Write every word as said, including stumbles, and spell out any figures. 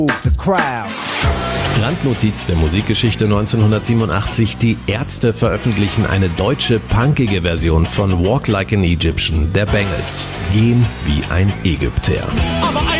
Randnotiz der Musikgeschichte neunzehnhundertsiebenundachtzig: Die Ärzte veröffentlichen eine deutsche punkige Version von Walk Like an Egyptian der Bangles. Gehen wie ein Ägypter. Aber